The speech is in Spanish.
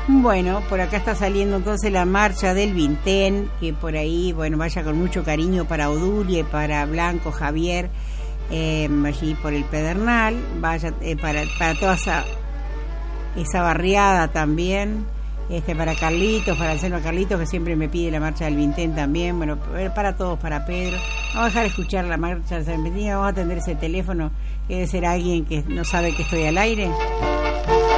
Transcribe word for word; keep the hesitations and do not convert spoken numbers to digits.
Bueno, por acá está saliendo entonces la marcha del Vintén, que por ahí, bueno, vaya con mucho cariño para Odulie, para Blanco, Javier, eh, allí por el Pedernal, vaya eh, para, para toda esa, esa barriada también, este para Carlitos, para Anselmo Carlitos, que siempre me pide la marcha del Vintén también, bueno, para todos, para Pedro. Vamos a dejar escuchar la marcha del Vintén, vamos a atender ese teléfono, que debe ser alguien que no sabe que estoy al aire.